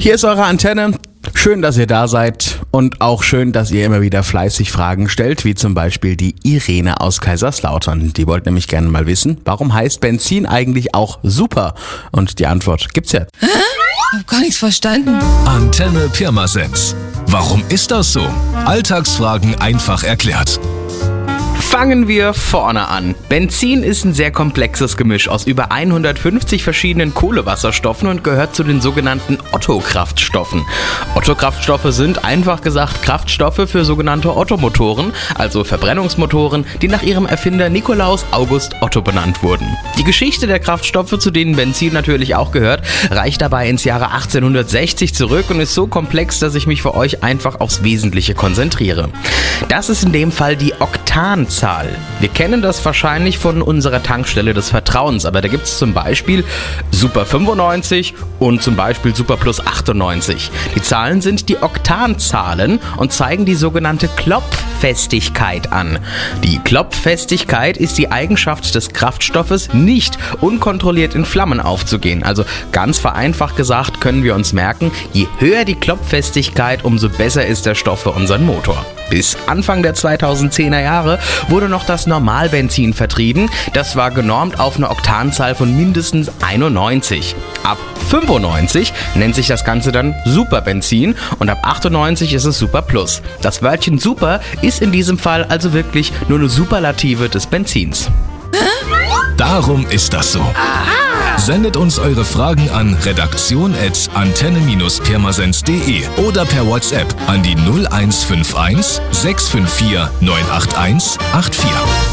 Hier ist eure Antenne. Schön, dass ihr da seid und auch schön, dass ihr immer wieder fleißig Fragen stellt, wie zum Beispiel die Irene aus Kaiserslautern. Die wollte nämlich gerne mal wissen, warum heißt Benzin eigentlich auch super? Und die Antwort gibt's jetzt. Ich hab gar nichts verstanden. Antenne Pirmasens. Warum ist das so? Alltagsfragen einfach erklärt. Fangen wir vorne an. Benzin ist ein sehr komplexes Gemisch aus über 150 verschiedenen Kohlewasserstoffen und gehört zu den sogenannten Otto-Kraftstoffen. Otto-Kraftstoffe sind einfach gesagt Kraftstoffe für sogenannte Ottomotoren, also Verbrennungsmotoren, die nach ihrem Erfinder Nikolaus August Otto benannt wurden. Die Geschichte der Kraftstoffe, zu denen Benzin natürlich auch gehört, reicht dabei ins Jahre 1860 zurück und ist so komplex, dass ich mich für euch einfach aufs Wesentliche konzentriere. Das ist in dem Fall die Oktanzahl. Wir kennen das wahrscheinlich von unserer Tankstelle des Vertrauens, aber da gibt es zum Beispiel Super 95 und zum Beispiel Super Plus 98. Die Zahlen sind die Oktanzahlen und zeigen die sogenannte Klopffestigkeit an. Die Klopffestigkeit ist die Eigenschaft des Kraftstoffes, nicht unkontrolliert in Flammen aufzugehen. Also ganz vereinfacht gesagt können wir uns merken, je höher die Klopffestigkeit, umso besser ist der Stoff für unseren Motor. Bis Anfang der 2010er Jahre wurde noch das Normalbenzin vertrieben. Das war genormt auf eine Oktanzahl von mindestens 91. Ab 95 nennt sich das Ganze dann Superbenzin und ab 98 ist es Super Plus. Das Wörtchen Super ist in diesem Fall also wirklich nur eine Superlative des Benzins. Darum ist das so. Sendet uns eure Fragen an redaktion@antenne-pirmasens.de oder per WhatsApp an die 0151 654 981 84.